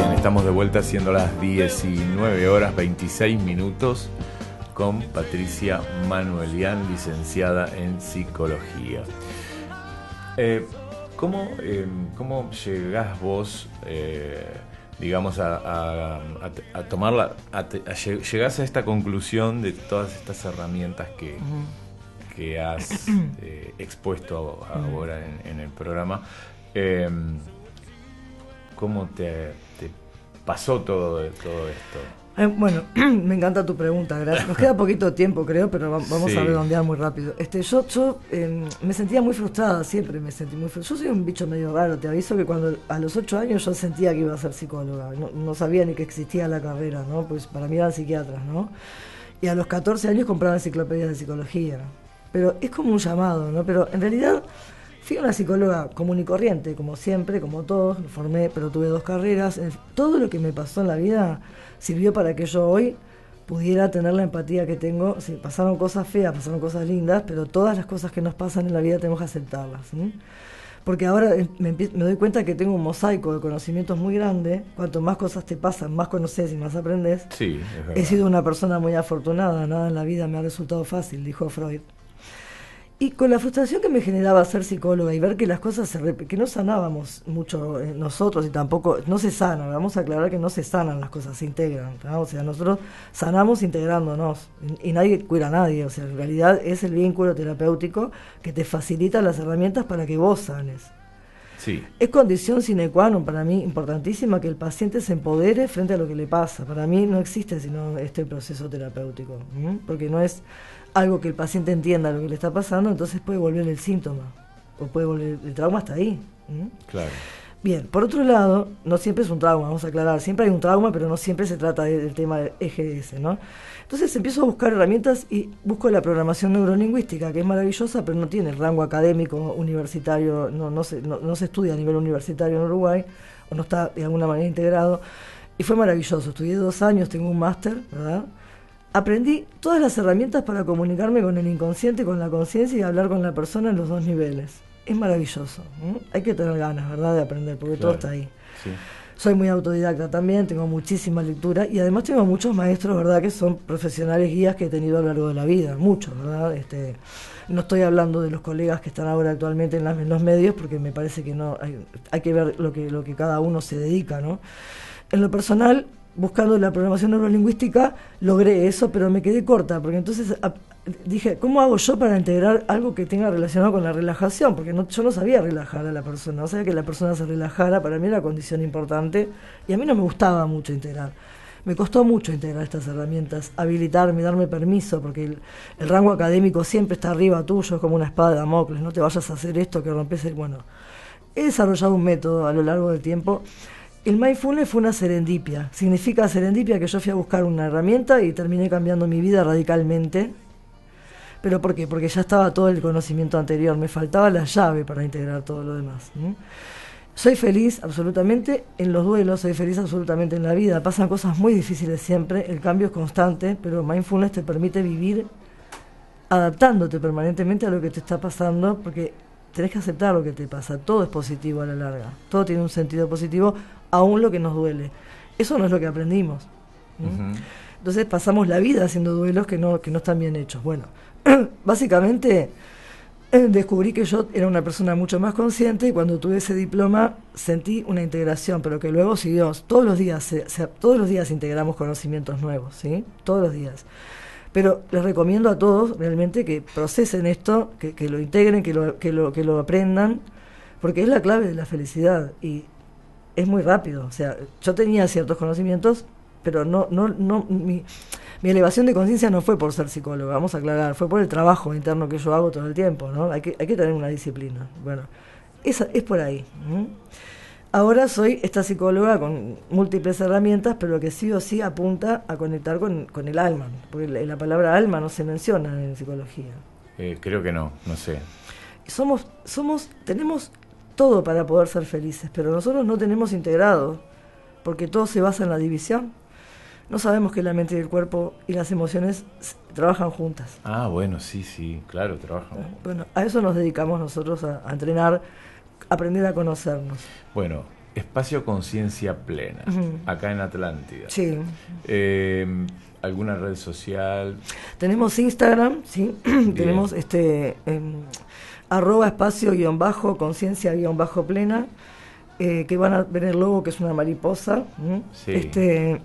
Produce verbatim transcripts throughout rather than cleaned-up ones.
Bien, estamos de vuelta siendo las diecinueve horas veintiséis minutos con Patricia Manuelian, licenciada en Psicología. Eh, ¿cómo, eh, ¿Cómo llegás vos, eh, digamos, a, a, a, a tomar la, a, a llegás a esta conclusión de todas estas herramientas que, uh-huh. que has eh, expuesto ahora en, en el programa? Eh, ¿Cómo te, te pasó todo, todo esto? Eh, bueno, me encanta tu pregunta, gracias. Nos queda poquito tiempo, creo, pero vamos sí. a redondear muy rápido. Este, yo yo eh, me sentía muy frustrada, siempre me sentí muy frustrada. Yo soy un bicho medio raro, te aviso que cuando a los ocho años yo sentía que iba a ser psicóloga. No, no sabía ni que existía la carrera, ¿no? Pues para mí eran psiquiatras, ¿no? Y a los catorce años compraba enciclopedias de psicología. Pero es como un llamado, ¿no? Pero en realidad fui una psicóloga común y corriente, como siempre, como todos, me formé, pero tuve dos carreras. Todo lo que me pasó en la vida sirvió para que yo hoy pudiera tener la empatía que tengo. Sí, pasaron cosas feas, pasaron cosas lindas, pero todas las cosas que nos pasan en la vida tenemos que aceptarlas, ¿sí? Porque ahora me, me doy cuenta que tengo un mosaico de conocimientos muy grande. Cuanto más cosas te pasan, más conoces y más aprendes. Sí, es verdad. He sido una persona muy afortunada, nada en la vida me ha resultado fácil, dijo Freud. Y con la frustración que me generaba ser psicóloga y ver que las cosas se rep- que no sanábamos mucho eh, nosotros y tampoco, no se sanan, vamos a aclarar que no se sanan las cosas, se integran, ¿no? O sea, nosotros sanamos integrándonos y, y nadie cura a nadie, o sea, en realidad es el vínculo terapéutico que te facilita las herramientas para que vos sanes. Sí. Es condición sine qua non para mí importantísima que el paciente se empodere frente a lo que le pasa. Para mí no existe sino este proceso terapéutico, ¿m? Porque no es algo que el paciente entienda lo que le está pasando, entonces puede volver el síntoma o puede volver el trauma hasta ahí. ¿m? Claro. Bien, por otro lado, no siempre es un trauma, vamos a aclarar, siempre hay un trauma, pero no siempre se trata de, del tema de E G D S, ¿no? Entonces empiezo a buscar herramientas y busco la programación neurolingüística, que es maravillosa, pero no tiene el rango académico universitario, no, no, se, no, no se estudia a nivel universitario en Uruguay, o no está de alguna manera integrado, y fue maravilloso, estudié dos años, tengo un máster, ¿verdad? Aprendí todas las herramientas para comunicarme con el inconsciente, con la conciencia y hablar con la persona en los dos niveles. Es maravilloso, ¿eh? Hay que tener ganas, ¿verdad?, de aprender, porque claro, todo está ahí. Sí. Soy muy autodidacta también, tengo muchísima lectura y además tengo muchos maestros, ¿verdad?, que son profesionales guías que he tenido a lo largo de la vida, muchos, ¿verdad? Este, no estoy hablando de los colegas que están ahora actualmente en, las, en los medios, porque me parece que no hay, hay que ver lo que, lo que cada uno se dedica, ¿no? En lo personal, buscando la programación neurolingüística, logré eso, pero me quedé corta, porque entonces a, dije, ¿cómo hago yo para integrar algo que tenga relacionado con la relajación? Porque no, yo no sabía relajar a la persona, no sabía que la persona se relajara, para mí era condición importante, y a mí no me gustaba mucho integrar. Me costó mucho integrar estas herramientas, habilitarme, darme permiso, porque el, el rango académico siempre está arriba tuyo, es como una espada de Damocles, no te vayas a hacer esto, que rompes el... Bueno, he desarrollado un método a lo largo del tiempo. El mindfulness fue una serendipia. Significa serendipia que yo fui a buscar una herramienta y terminé cambiando mi vida radicalmente. ¿Pero por qué? Porque ya estaba todo el conocimiento anterior. Me faltaba la llave para integrar todo lo demás. ¿Mm? Soy feliz absolutamente en los duelos, soy feliz absolutamente en la vida. Pasan cosas muy difíciles siempre, el cambio es constante, pero mindfulness te permite vivir adaptándote permanentemente a lo que te está pasando, porque tenés que aceptar lo que te pasa. Todo es positivo a la larga. Todo tiene un sentido positivo, aún lo que nos duele. Eso no es lo que aprendimos. ¿Mm? Uh-huh. Entonces pasamos la vida haciendo duelos que no, que no están bien hechos. Bueno, básicamente eh, descubrí que yo era una persona mucho más consciente y cuando tuve ese diploma sentí una integración, pero que luego siguió. Todos los días, se, se, todos los días integramos conocimientos nuevos, ¿sí? Todos los días. Pero les recomiendo a todos realmente que procesen esto, que, que lo integren, que lo, que, lo, que lo aprendan, porque es la clave de la felicidad y es muy rápido. O sea, yo tenía ciertos conocimientos, pero no, no, no, mi, mi elevación de conciencia no fue por ser psicóloga, vamos a aclarar, fue por el trabajo interno que yo hago todo el tiempo, ¿no? Hay que, hay que tener una disciplina. Bueno, esa, es por ahí. ¿Mm? Ahora soy esta psicóloga con múltiples herramientas, pero que sí o sí apunta a conectar con, con el alma, porque la, la palabra alma no se menciona en psicología. Eh, creo que no, no sé. Somos, somos, tenemos todo para poder ser felices, pero nosotros no tenemos integrado, porque todo se basa en la división. No sabemos que la mente y el cuerpo y las emociones trabajan juntas. Ah, bueno, sí, sí, claro, trabajan. Bueno, a eso nos dedicamos nosotros, a, a entrenar, aprender a conocernos. Bueno, Espacio Conciencia Plena, uh-huh. acá en Atlántida. Sí. Eh, ¿Alguna red social? Tenemos Instagram, sí. Tenemos este eh, arroba espacio guión bajo, conciencia guión bajo plena, eh, que van a ver el logo, que es una mariposa. Sí. Este,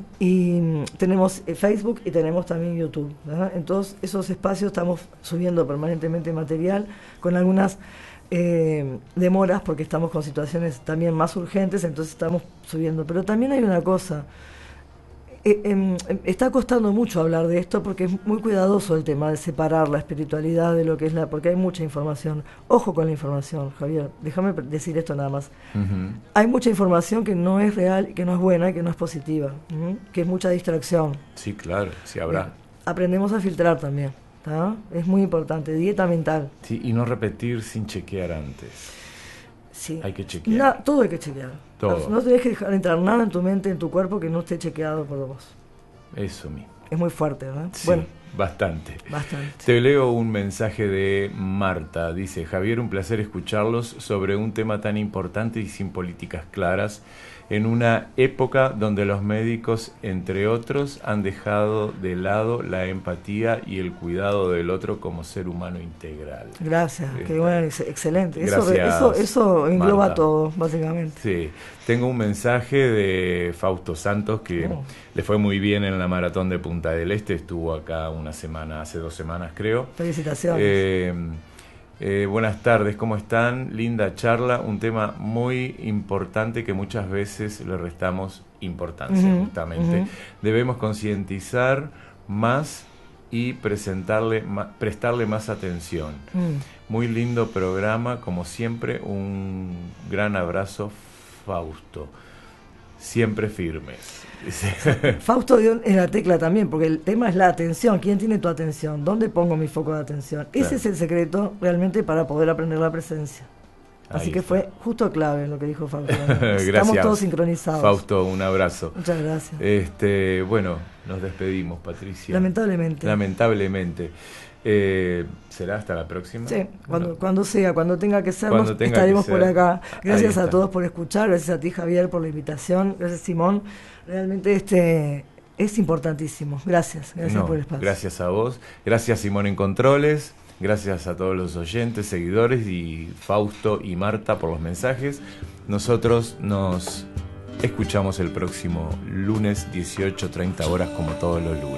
y tenemos Facebook y tenemos también YouTube, ¿verdad? En todos esos espacios estamos subiendo permanentemente material, con algunas eh, demoras, porque estamos con situaciones también más urgentes, entonces estamos subiendo. Pero también hay una cosa. Eh, eh, está costando mucho hablar de esto porque es muy cuidadoso el tema de separar la espiritualidad de lo que es la... porque hay mucha información. Ojo con la información, Javier. Déjame decir esto nada más. Uh-huh. Hay mucha información que no es real, que no es buena y que no es positiva, uh-huh, que es mucha distracción. Sí, claro, sí habrá. Eh, aprendemos a filtrar también, ¿tá? Es muy importante, dieta mental. Sí, y no repetir sin chequear antes. Sí. Hay que chequear. Na, todo hay que chequear. Todo. No tenés que dejar entrar nada en tu mente, en tu cuerpo, que no esté chequeado por vos. Eso mismo. Es muy fuerte, ¿verdad? Sí, bueno, bastante. Bastante. Te leo un mensaje de Marta. Dice: Javier, un placer escucharlos sobre un tema tan importante y sin políticas claras, en una época donde los médicos, entre otros, han dejado de lado la empatía y el cuidado del otro como ser humano integral. Gracias, eh, qué bueno, ex excelente. Gracias, eso, eso, eso engloba Marta. todo, básicamente. Sí, tengo un mensaje de Fausto Santos, que oh. le fue muy bien en la maratón de Punta del Este, estuvo acá una semana, hace dos semanas creo. Felicitaciones. Eh, Eh, buenas tardes, ¿cómo están? Linda charla, un tema muy importante que muchas veces le restamos importancia, uh-huh, justamente. Uh-huh. Debemos concientizar más y presentarle, ma, prestarle más atención. Uh-huh. Muy lindo programa, como siempre, un gran abrazo, Fausto. Siempre firmes. Fausto dio en la tecla también, porque el tema es la atención. ¿Quién tiene tu atención? ¿Dónde pongo mi foco de atención? Claro. Ese es el secreto realmente para poder aprender la presencia. Así Ahí que está. Fue justo clave lo que dijo Fausto. Estamos todos sincronizados. Fausto, un abrazo. Muchas gracias. Este, bueno, nos despedimos, Patricia. Lamentablemente. Lamentablemente. Eh, ¿Será hasta la próxima? Sí, cuando, bueno. cuando sea, cuando tenga que ser, tenga estaremos que ser. por acá. Gracias a todos por escuchar, gracias a ti, Javier, por la invitación, gracias, Simón. Realmente este es importantísimo. Gracias, gracias no, por el espacio. Gracias a vos, gracias Simón en Controles, gracias a todos los oyentes, seguidores, y Fausto y Marta por los mensajes. Nosotros nos escuchamos el próximo lunes, dieciocho, treinta horas, como todos los lunes.